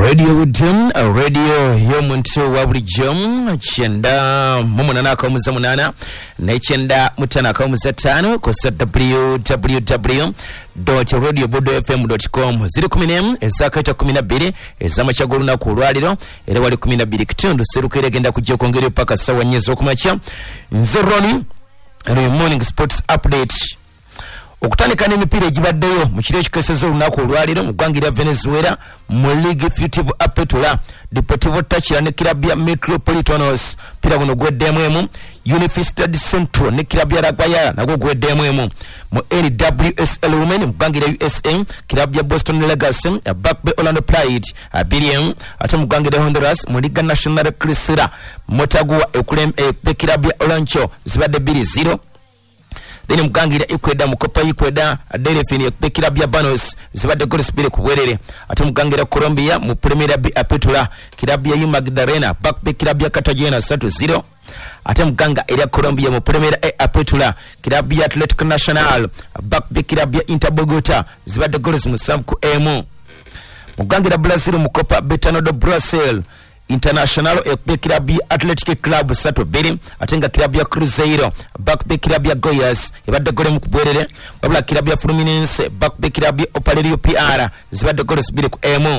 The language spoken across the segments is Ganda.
Radio Widom, radio yomuntu wa bulijjo chenda mumunana ka muzamunana ne chenda mutana ka muzatano ko www.radiobodofm.com 010 ezakata 12 ezamachagulu na kulwaliro era wali 12 kitundu serukere genda kujja kongera paka sawa nyezo kumacha nzeroni morning sports update okutandika n'emipiira egibaddeyo mu kiro ekikeseza olunaku olwaliro mu ggwanga lya Venezuela mu Ligue Furtivo Apertura Deportivo Táchira ne kilabu ya Metropolitanos mpira guno gweddemu emu. Universidad Central ne kilabu ya Raguayana nagwo gweddemu emu. Mu NWSL Women mu ggwanga lya USA kilabu ya Boston Legacy ya Back Bay Orlando Pride abiri emu. Ate mu ggwanga lya Honduras mu Liga Nacional Crisera Motagua kilabu ya Olancho zibadde 2-0. Then mugangira Ecuador mukopa Ecuador Delfin ya kilabu ya Banos zibadde goal spire kubwerere. Ate mugangira Colombia mu Primera B Apertura kilabu ya Magdalena back be kilabu ya Cartagena 3-0. Ate muganga era Colombia mu Primera A Apertura kilabu ya Atlético Nacional back be kilabu ya Inter Bogota zibadde goals musanvu ku emu. Mugangira Brazil mu Copa Betano do Brasil International kilabu ya Athletic Club 3-2. Atenga kilabu ya Cruzeiro back be kilabu ya Goiás ibadde gole mu kubwerere. Wabula kilabu ya Fluminense back be kilabu ya Opalerio PR zibadde gole 2 ku emu.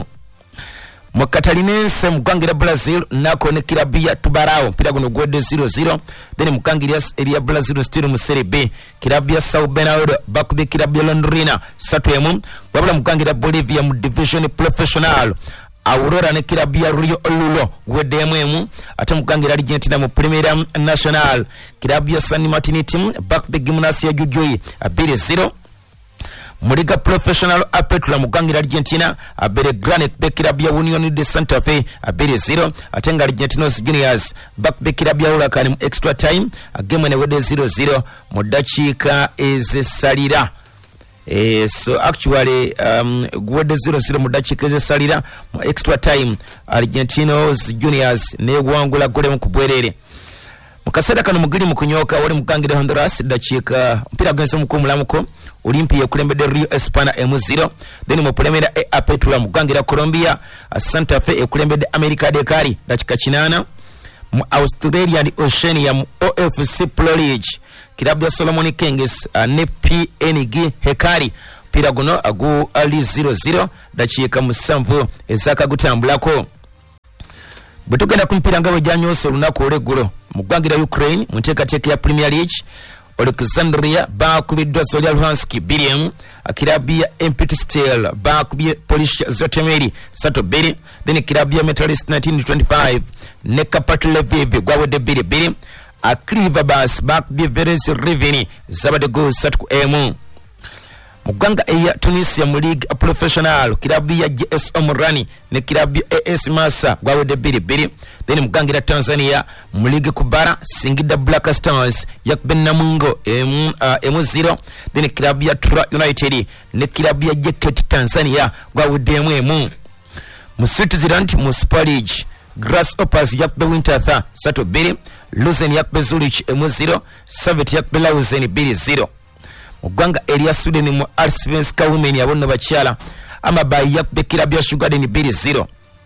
Mu Catarinense mu ggwanga lya Brazil nako ne kilabu ya Tubarão mpira guno gwedde 0-0. Then mu ggwanga lya Brazil still mu Serie B kilabu ya São Bernardo back be kilabu ya Londrina 3-1. Wabula mu ggwanga lya Bolivia mu Division Professional Aurora ne kilabu ya Rio Olulo gwedemu emu. Ate mugangira Argentina mu Primera Nacional kilabu ya San Martin team back the Gimnasia Jujuy 2-0. Mu Liga Professional Apertura mugangira Argentina Belgrano be kilabu ya Unión de Santa Fe 2-0. Atenga Argentinos Juniors back the kilabu ya Huracán mu extra time game ne wede 0-0 mu dakiika ezesalira. So actually gwede 0-0 mu dakiika ezesalira mu extra time Argentinos Juniors ne wangula gole mu kubwerere. Mukasera kano mugiri mu kunyoka wali mugangire Honduras dakiika mpira gwense mu kumulamuko Olimpia kulembede Rio Espana M0. Then mu Primera A Apertura mugangira Colombia Santa Fe ekulembede America de Cali dakiika 8. Mu Australia and Oceania mu OFC Pro League kilabu ya Solomon Kings ne PNG Hekari mpira guno agu ali 0-0 dakiika musanvu ezaka gutambulako. Butugenda kumpira ngabo janyoso lunaku oleggulo mu ggwanga lya Ukraine mu nteekateeka ya Premier League Alexandria bakubiddwa Zoria Luhansk 2-1. Kilabu ya Empty Steel bakubye Polish Zotemeri 3-2. Then kilabu ya Metalist 1925 ne Kapat Lviv gwawedde 2-2. Krivabas bakubye Veres Rivini zabadde goal 3-1. Mu ggwanga eya Tunisia mu League Professional kilabu ya JS Omrani ne kilabu ya AS Massa gwawedde 2-2. Then mu ggwanga lya Tanzania mu League Kubara Singida Black Stars yakubye Namungo M0. Then kilabu ya Tura United ne kilabu ya JKT Tanzania gwawedde 1-1. Mu Switzerland mu Super League Grasshoppers yakubye Winterthur 3-2. Luzen yakubye Zurich M0. Savet yakubye Lausanne 2-0. Ugwanga area Sweden mu Allsvenska Women yabonno bakyala Amabayi yakubye kilabu ya Sugarden 2-0.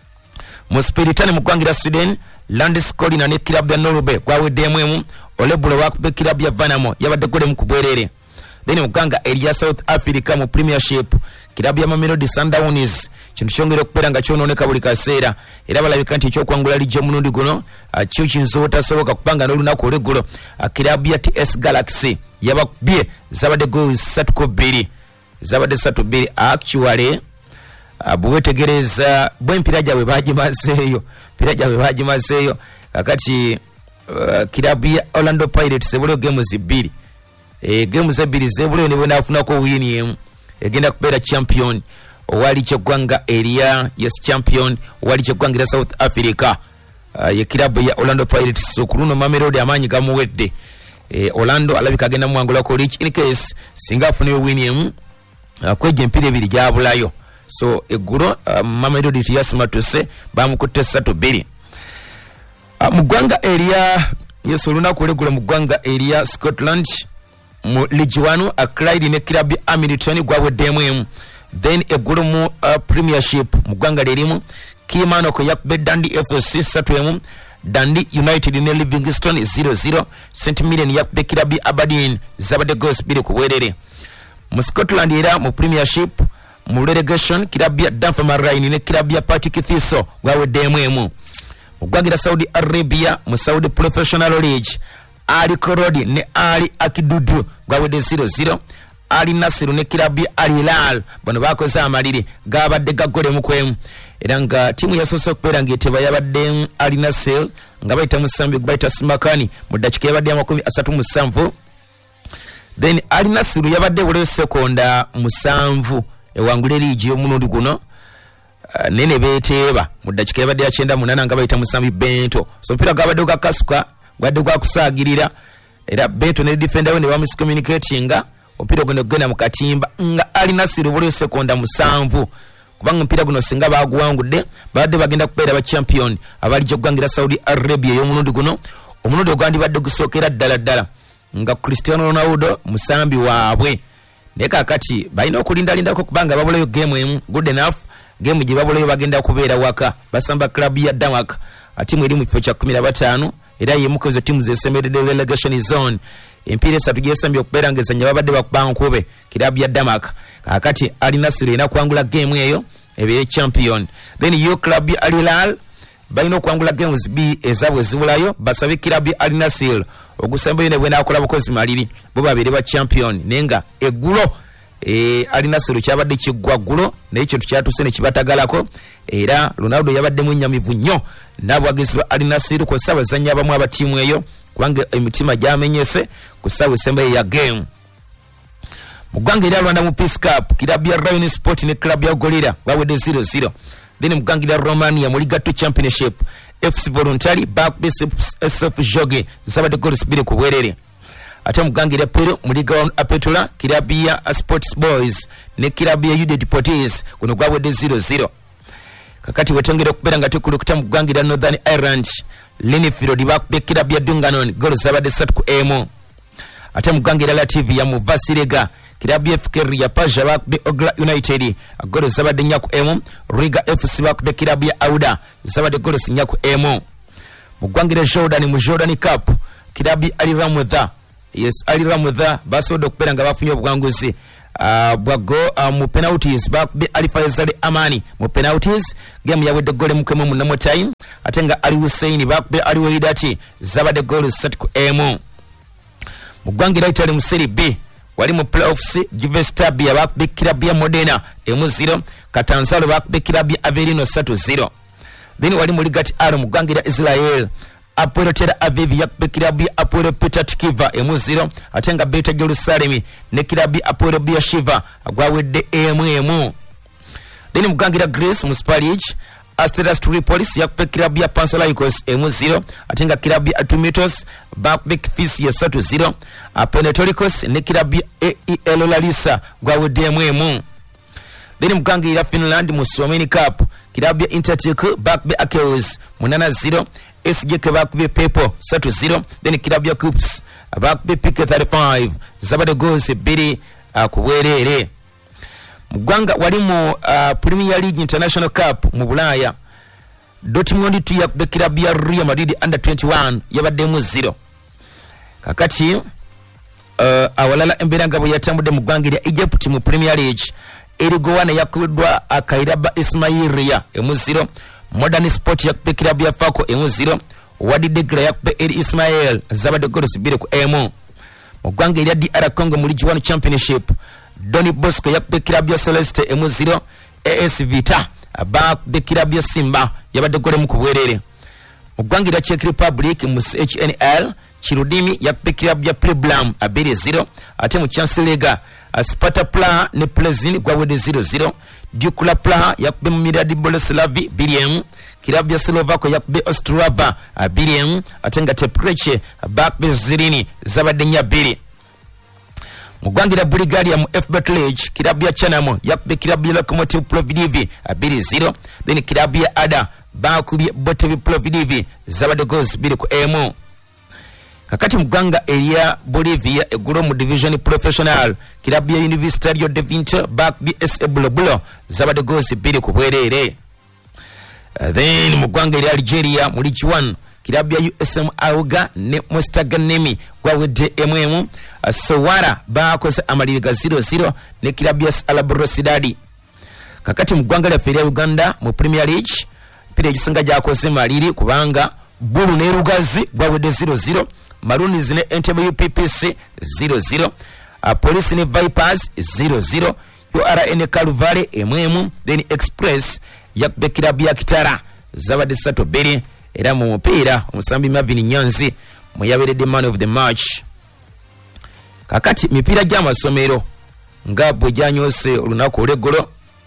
Mu Spiritani mu ggwanga lya Sweden Landskroona ne kilabu ya Norway gwawedde 1-1. Olebulo wakubye kilabu ya Vanamo yabadde gole mu kubwerere. Then mu ggwanga area South Africa mu Premiership kilabu ya Mamelodi Sundowns kintu kyongera okubeera nga kyonooneka buli kaseera era balabika nti ekyokwangula lijja mulundi guno kyo kinsobola tasoboka kubanga n'olunaku olweggulo kilabu ya TS Galaxy yabakubye zabadde goals 3-2 zabadde 3-2. Actually bwetegereza bw'empira gyabwe bagimazeeyo kakati kilabu ya Orlando Pirates ebuleo games 2 games 2 zebuleo ne bwenafunako win emu egenda kubeera champion owali kyeggwanga area yes champion owali kyeggwanga lya South Africa ye kilabu ya Orlando Pirates. Okuluno Mamelodi amaanyi gamuwedde. Orlando alabika agenda muwangulako reach in case singa afune win emu kwejja empira ebiri gyabulayo. So eggulo Mamelodi tiyasimatuse bamukutte 3-2. Mu ggwanga area yes olunaku olweggulo mu ggwanga area Scotland mu League 1 Clyde ne kilabu ya Hamilton gwawedde 1-1. Then eggulo mu Premiership mu ggwanga lirimu Kimanoko yakube Dundee FC 3-1, Dundee United ne Livingston 0-0, St Mirren yakube Kirabia Aberdeen zabadde goals 2 ku bwerere. Mu Scotland era mu Premiership mu relegation Kirabia Dunfermline ne Kirabia Partick Thistle gwawedde emu. Mu ggwanga Saudi Arabia mu Saudi Professional League Ali Korodi ne Ali Akidudu gwawedde 0-0. Ali Nasiru ne Kirabia Al Hilal bano bakoze amaliri gabadde gagole mu kwemu. Era nga timu yasoose okubeera ng'eteba yabadde Ali Nasir nga bayita musambi bayita Simakani mu ddakiika yabadde 37. Then Ali Nasiru yabadde bule sekonda 7 ewangula liigi y'omulundi guno. Nene beeteeba mu ddakiika yabadde 98 nga bayita musambi Bento. So mpira gabadde gakasuka gwadde gwakusaagirira era Bento ne defender we ne bamuscommunicatinga mpira guno gena mu katimba nga Ali Nasiru bule sekonda 7 kubanga mpira guno singa baguwangudde badde bagenda kubeera ba champion abalijja gwangira Saudi Arabia y'omulundi guno. Omulundi ogwandi badde gusookera ddala nga Cristiano Ronaldo musambi waabwe naye kakati balina okulindalindako kubanga babulayo game emu good enough game gye babulayo bagenda kubeera waka basamba club ya Damak atimu eri mu kifo kya 15 era yemukoze timu zesemeredde relegation zone. Empire esatu gyesambye okubeera ngezanya babadde bakubanga kube club ya Damak kakati Ali Nasir ena kwangula game eyo ebeere champion. Then yo club ya Al Hilal balina okwangula games B ezabwe zibulayo basabe club ya Al Nasir ogusemba yene bwena akola bukozi maliri bo babere ba champion nenga eggulo Al Nasir kyabadde kiggwagulo naye kintu kyatuse ne kibatagalako era Ronaldo yabadde munyamivu nnyo n'abwagezi ba Al Nasir ko saba zanya abamu abatimu eyo kubanga emitima gyamenyese ku sawa esemba ya game. Muganga era Rwanda mu Peace Cup Kirabia ya Rayon Sport ne Club ya Gorilla bawedde 0-0. Then muganga ya Romania mu Liga 2 Championship FC Voluntary back SF Joge zabadde goals 2 ku bwerere. Ate muganga ya Peru mu Liga 1 Apetola Kirabia Sports Boys ne Kirabia UD Deportes kuno gwawedde 0-0. Kakati wetongera okubeera nga tukulukuta muganga ya Northern Ireland Linfield bakube Kirabia Dunganon goals zabadde 3-1. Ate muganga ya TV ya Muvasirega Kirabia FK ya Paja bakube Ogla United goals zabadde 4-1. Riga FC bakube Kirabia Auda zabadde goals 4-1. Mugwangira Jordan mu Jordan Cup Kirabia Ali Ramudha Ali Ramudha basodo okubeera nga bafunye obwanguzi bwago mu penalties bakube Ali Faisal Amani mu penalties game yawedde gole mukemu mu namo time. Ate nga Ali Hussein bakube Ali Waidati zabadde goals 3-1. Mugwangira Italy mu Serie B wali mu playoffs Juve Stabia bakube Kirabia Modena 1-0. Catanzaro bakube Kirabia Avellino 3-0. Then wali mu Liga R mugwangira Israel Apoel Tel Aviv yakube Kirabia Apoel Petah Tikva 1-0. Ate nga Beta Jerusalem ne Kirabia Apoel Beersheva agwawedde 1-1. Then mugwangira Greece mu Super League Asteras Tripolis yakube Kirabia Panathinaikos 1-0. Ate nga Kirabia Atomitos bakube Kifisi 3-0. Panathinaikos ne Kirabia AEL Larissa gwawedde 1-1. Then mugwangira Finland mu Suomen Cup Kirabia Intertik bakube Akeos 8-0. SGK bakube Pepo 3-0. Then Kirabia Coops bakube Pique 35 zabadde goals 2 ku bwerere. Mugwanga wali mu Premier League International Cup mu Bulaya Dortmund 2 yakube Kirabia Real Madrid under 21 yabadde 0. Kakati awalala embeera nga bwe yatambudde mu ggwanga lya Egypt mu Premier League Erigowana yakuddwa Akairaba Ismailia 1-0. Modern Sport yakube Kirabia Fako 1-0. Wadi Degra yakube Eri Ismail zabadde goals 2-1. Mu ggwanga lya DR Congo mu Ligue 1 Championship Doni Bosco yakube Kirabia Celeste 1-0. AS Vita bakube Kirabia Simba yabadde gole mu kubwerere. Mu ggwanga lya Czech Republic mu HNL Chirudimi yakube Kirabia Pleblam 2-0. Ate mu Chancellor Sparta Praha ne Plezin gwawedde 0-0. Dukla Praha yakube Miradi Boleslavi 2-1. Kirabia Slovako yakube Ostrava 2-1. Ate nga Tepreche bakube Zirini zabadde 2. Mu ggwanga lya Bulgaria mu FBet League Kirabia Chanamo yakube Kirabia Lokomotiv Plovdiv 2-0. Then Kirabia Ada bakubye Botev Plovdiv zabadde goals 2-1. Kakati mu ggwanga erya Bolivia eggulo mu Division Professional Kirabia Universitario de Vinto bakubye SA Bulo zabadde goals 2 ku bwerere. Then mugwanga eri Algeria muri G1 kilabu ya USM Auga ne Mostaganemi gwawedde emwemu. Sowara bakoze amaliriga 0-0 ne kilabu ya Alabrosidadi. Kakati mugwanga lya Feria Uganda mu Premier League pira egisinga gyakoze maliri kubanga Bulu ne Rugazi gwawedde 0-0, Maroons ne Entebbe UPPC 0-0, Police ne Vipers 0-0, URN Kaluvale emwemu, then Express yakube kilabu ya Kitara zabadde 3-2 era mu mupiira omusambi Marvin Nyanzi muyaberedde man of the match. Kakati mipiira gy'amasomero nga bwe gyanyose olunaku olw'eggolo.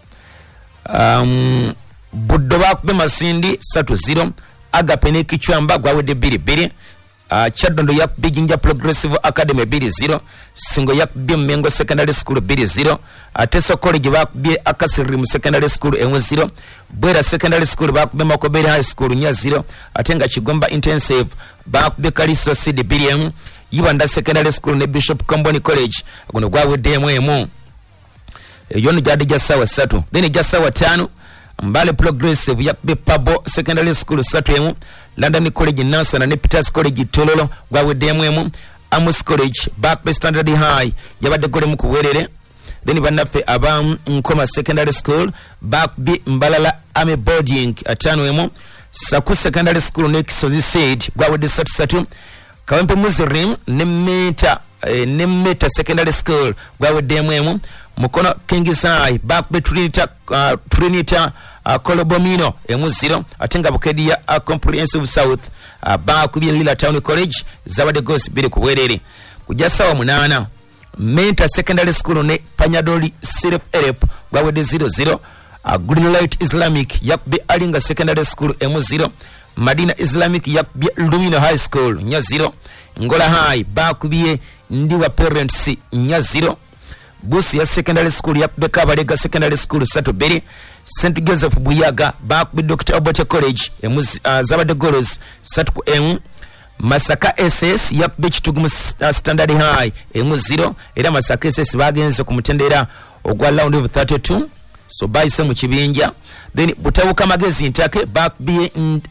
Buddo bakube Masindi 3-0, Agape ne Kichwamba gwawedde 2-2, Kyadondo yakube Jinja Progressive Academy 2-0, Singo yakube Mengo Secondary School 2-0, Teso College bakube Akasirim Secondary School 1-0, Bwera Secondary School bakube Makobere High School 0, atenga Kigomba Intensive bakube Kaliso Seed 2-1, Yibanda Secondary School ne Bishop Komboni College guno gwawedde emwemu. Yonu jadi jasawa 3, then jasawa 5 Mbale Progressive yakube Pabo Secondary School 3-1, London College Nansana ne Peters College Tololo gwawedde emwemu. Amos College bakube Standard High yabadde gole mu kuwerere. Then bannaffe aba Nkoma Secondary School bakube Mbalala Ame Boarding 5-1, Saku Secondary School ne Kisozi Seed gwawedde 3-3, Kawempe Muzirim ne Meta Secondary School gwawedde emwemu. Mukono Kingisai bakube Trinita Kolobomino 1-0, atenga Bukedia Comprehensive South bakubye Lila Town College zabadde goals 2 kuwerere. Kujasawa 8 Meta Secondary School ne Panyadoli Self Help gwawedde 0-0, Greenlight Islamic yakube Alinga Secondary School 1-0, Madina Islamic yakube Lumino High School 0, Ngola High bakubye Ndiwa Parents 0, Busia Secondary School yakube Kabalega Secondary School 3-2, St. Joseph Buyaga bakube Dr. Obote College zabadde goals 3-1, Masaka SS yakube Kitugumu Standard High 1-0, era Masaka SS bagenze ku mutendera ogwa round of 32 so bayise mu kibinja. Then Butabuka Magezi Ntake bakube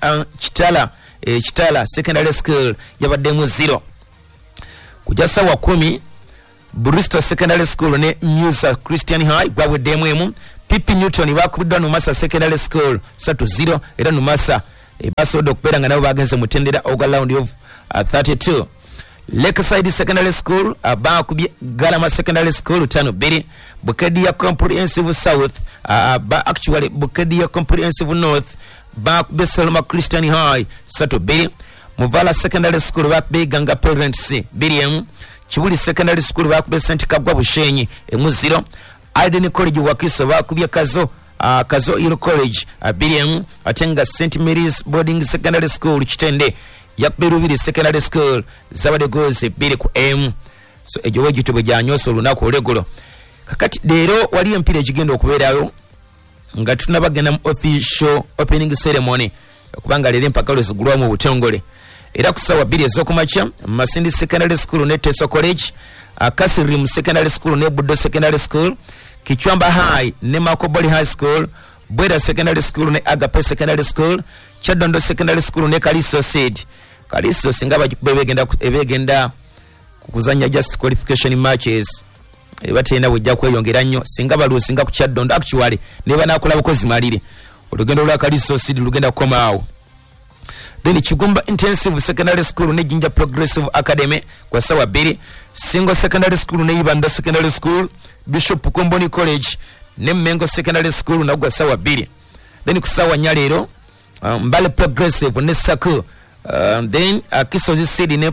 Kitala Secondary School yabadde 0. Kujasa wa 10 Bristol Secondary School ne Musa Christian High gwawedde emwemu. Pipi Newton bakubiddwa Numasa Secondary School 3-0, era Numasa basobola okubeera nga nabo bagenze mutendera ogwa round of 32. Lakeside Secondary School bakubye Galama Secondary School 5-2, Bukedia Comprehensive South actually Bukedia Comprehensive North bakubye Saloma Christian High 3-2, Muvala Secondary School bakubye Ganga Parents 2-1, Kibuli Secondary School bakubye St. Kabwa Bushenyi 1-0, Aiden College Wakiso bakubye Kazo Hill College 2-1, atenga St. Mary's Boarding Secondary School Kitende yakube Rubiri Secondary School zabadde goals 2-1. So ejo wejito bujanyose olunaku olw'eggolo. Kakati leero wali empira ekigenda okubeerayo nga tunabagenda mu official opening ceremony okubanga leero empaka lwezigulwa mu butongole. Era ku ssaawa 2 ez'okumakya Masindi Secondary School ne Teso College, Kasirim Secondary School ne Buddo Secondary School, Kichwamba High ne Makoboli High School, Bwera Secondary School ne Agape Secondary School, Kyadondo Secondary School ne Kaliso Seed. Kaliso singa begenda kukuzanya just qualification matches batenda wejja kweyongera nnyo singa balusinga ku Kyadondo actually ne banakola bukozi malire olugendo lwa Kaliso Seed lugenda kukomaawo. Then Kigomba Intensive Secondary School ne Jinja Progressive Academy kwa ssaawa 2, Singo Secondary School ne Ibanda Secondary School, Bishop Komboni College ne Mengo Secondary School na kwa ssaawa 2. Then ku ssaawa 4 leero Mbale Progressive ne Saku, then Kisozi Seed ne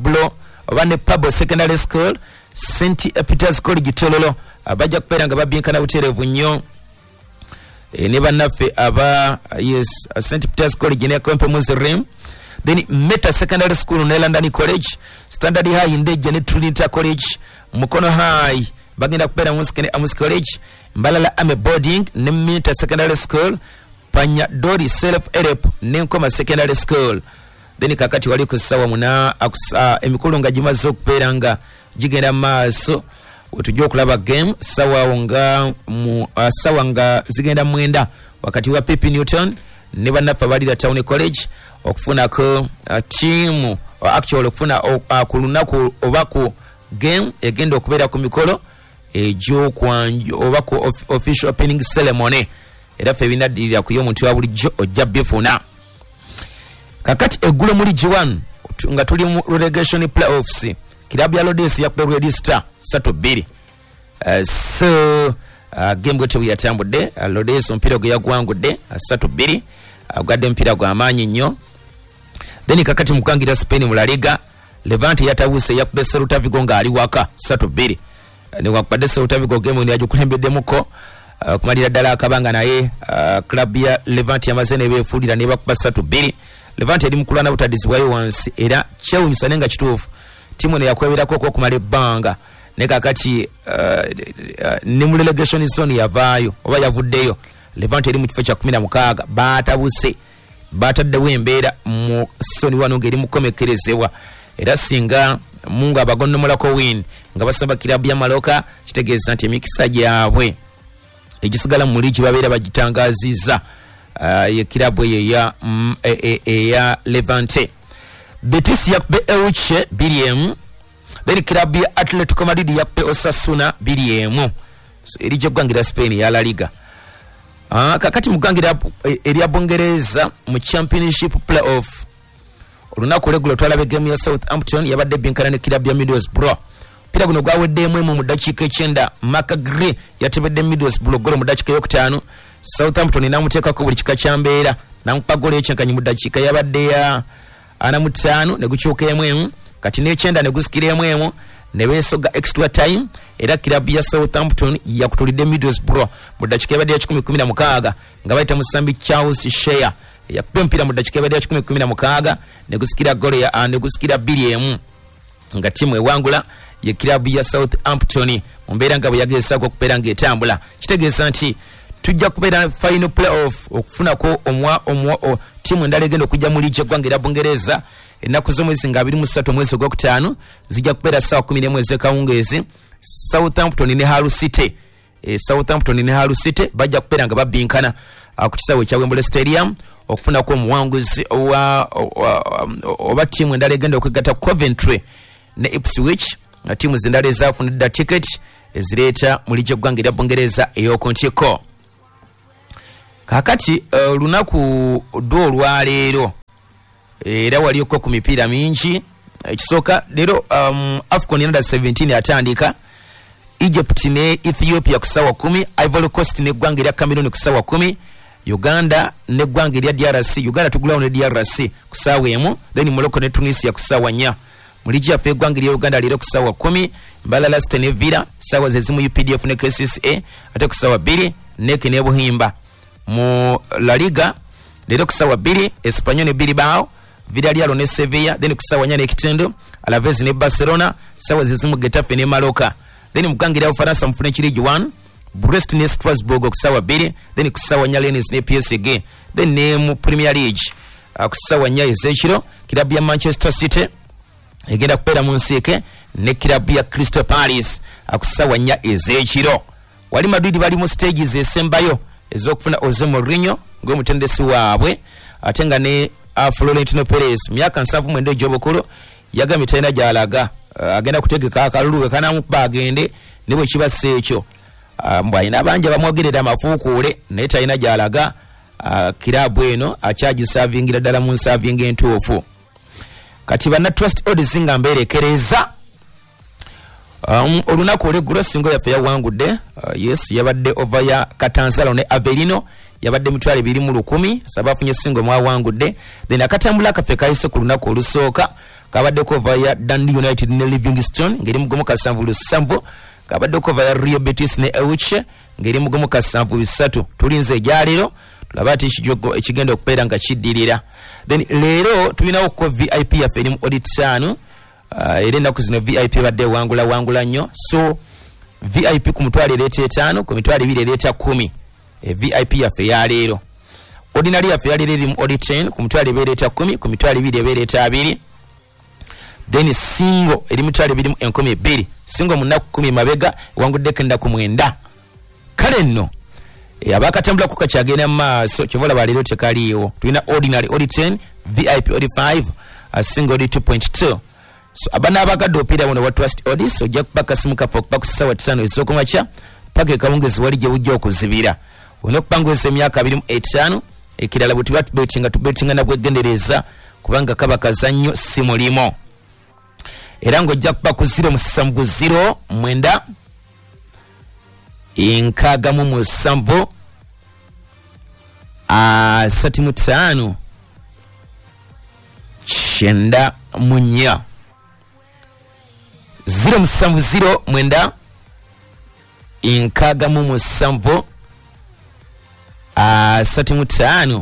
Pablo Secondary School, St. Peter's College Tololo bajja kubeera nga babinkana butereevu nnyo ne bannaffe aba St. Peter's College ne Kawempe Muzirim. Then Meta Secondary School ne London College, Standard High Ndeje ne Trinity College, Mukono High bagenda kubeera mu Amos College, Mbalala Ame Boarding ne Meta Secondary School, Panya Dori Self Help ne Nkoma Secondary School. Then kakati wali ku ssaawa 8 emikolo nga gimaze okubeera nga gigenda maaso wetujja okulaba game ssaawa nga zigenda 9 wakati wa Pipi Newton ne bannaffe balira Town College okufunako team actually okufuna ku lunaku oba ku game egenda okubeera ku mikolo egy'okwanju oba ku official opening ceremony era ffe binaddirira ku y'omuntu wa bulijjo ojja bifuna. Kakati eggulo muri G1 nga tuli mu relegation playoffs kilabu ya Lodesi yakuba register 3-2 so game gote yatambudde Lodesi ompira gwe yagwangudde 3-2 agwadde mpira gwa amaanyi nnyo. Then kakati mukangira Spain mu La Liga Levante yatawuse yakuba Celta Vigo nga ali waka 3-2 ne wakubadde Celta Vigo game yajo kulembeddemuko kumalira ddala akabanga naye club ya Levante yamaze ne beefulira ne bakuba 3-2. Levante eri mukulana butadizibwayo wansi era kyewunyisa nenga kituufu timu ne yakweberako ko kumala ebbanga ne kakati ne mu relegation zone yavaayo oba yavuddeyo. Levante eri mu kifo kya 16 batabuse bataddewo embeera mu soni wano ngeri mukomekerezebwa era singa mungu abagonnomolako win nga basaba kilabu ya Maloka kitegeeza nti emikisa gyabwe egisigala mu ligi babeera bagitangaziza ye kilabu ya Levante. Betis yakube Elche BDM then kilabu ya Atletico Madrid yakube Osasuna BDM so eri gwangira Spain ya La Liga. Kakati mugangira eri Bungereza mu championship playoff olunaku regular twalabe game ya Southampton yabadde binkana ne kilabu ya Middlesbrough pira guno gwaweddemu mu dakiika 9 Mark Gray yatebedde Middlesbrough golo mu dakiika 5 Southampton namuteekako buli kika kyambeera namupa golo ekyenkanyi mu dakiika yabadde ya 45 ne gukyuka emu kati n'ekyenda ne gusikira emu ne beesoga extra time era kilabu ya Southampton yakutulidde Middlesbrough mu dakiika yabadde ya 16 nga bayita Musambi Charles Shea yakuba mpira mu dakiika yabadde ya 16 ne gusikira golo ya ne gusikira 2 nga timu ewangula ye kilabu ya Southampton mu mbeera nga bwe yagezaako okubeera ng'etambula kitegeeza nti tujja kubeera final playoff okufunako timu endala egenda okujja mu ligi eggwanga Bungereza ennaku z'omwezi nga 23 omwezi ogwokutaano zijja kubeera ssaawa 11 ez'ekawungeezi. Southampton ne Hull City bajja kubeera nga babinkana ku kisaawe ekya Wembley Stadium okufunako omuwanguzi oba timu endala egenda okwegatta Coventry ne Ipswich nga timu zendala ezafunidde ticket ezireeta mu ligi eggwanga Bungereza ey'okuntiko. Kakati lunaku olwaleero era waliko ku mipiira mingi ekisooka leero AFCON under 17 atandika Egypt ne Ethiopia ku ssaawa 10 Ivory Coast ne eggwanga erya Cameroon ku ssaawa 10 Uganda ne eggwanga erya DRC Uganda tugulawo ne DRC ku ssaawa 1 then Morocco ne Tunisia ku ssaawa 4 mu ligi yaffe eggwanga erya Uganda leero ku ssaawa 10 Mbalala City ne Villa ssaawa ze zimu UPDF ne KCCA ate ku ssaawa 2 NEC ne Buhimba. Mu La Liga leero ku ssaawa 2 Espanyol ne Bilbao Villarreal ne Sevilla then ku ssaawa 4 ne Kitendo Alaves ne Barcelona ssaawa ze zimu Getafe ne Mallorca then mugangira Ufaransa mu French League 1 Brest ne Strasbourg ku ssaawa 2 then ku ssaawa 4 Rennes ne PSG then ne mu Premier League ku ssaawa 4 ez'ekiro kilabu ya Manchester City egenda kubeera mu nsiike ne kilabu ya Crystal Palace ku ssaawa 4 ez'ekiro. Wali Madrid bali mu stages esembayo ez'okufuna Jose Mourinho ng'omutendesi waabwe ate nga ne Florentino Perez myaka 7 egy'obukulu yagambye talina gy'alaga agenda kutegeka akalulu kanamukuba agende ne bwe kibassa ekyo mbw alina abangi abamwogerera amafuukuule naye talina gy'alaga kilabu eno akyagisaavingira ddala mu nsaavinga entuufu. Kati banna Trust Odds nga mbeerekereza olunaku olweggulo singo yaffe yawangudde yes yabadde ova ya Katanzalo ne Avelino yabadde mitwalo 210 sabafunye singo mwawangudde then akatambula kaffe kayise ku lunaku olusooka kabadde ko ova ya Dundee United ne Livingstone ngeri mugomo 7-7 kabadde ko ova ya Real Betis ne Elche ngeri mugomo 7-3 tulinze ejyaleero tulaba ati ekijogo ekigenda okubeera nga kiddirira then leero tulinawo ko VIP yaffe eri mu audit era ennaku zino VIP badde wangula nnyo so VIP ku mutwalo ereeta 5 ku mitwalo 2 ereeta 10 VIP yaffe ya leero. Ordinary yaffe ya leero eri mu audit 10 ku mutwalo ereeta 10 ku mitwalo 2 ereeta 2 then single eri mitwalo 2 single mu nnaku 10 mabega wangudde kenda ku 9 kale nno abakatambula ku kakyagenda maaso kyobola baliro tekaliiwo tulina ordinary odi 10 VIP odi 5 single odi 2.2 so abana abagadde opiira buno wa trust odi so ojja kuba kasimu kafa okuba ku ssaawa 5 ez'okumakya paka ekawungezi wali gye bujja okuzibira olina okupanguza emyaka 25 ekirala bwe tuba tubetinga nabwegendereza kubanga kaba kazannyo si mulimo era ng'ojja kuba ku 0 9 nkagamu musanvu 35 9 munya 0 nkagamu musanvu 35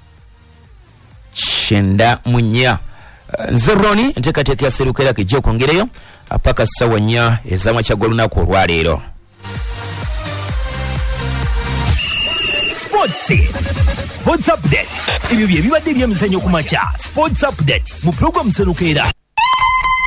9 munya nze Roni nteekateeka ya Serukera kijja okwongereyo paka ssaawa 4 ez'amakya g'olunaku olwaleero. Sports update. Ebyo bye bibadde by'emizannyo ku makya. Sports update mu program Serukera.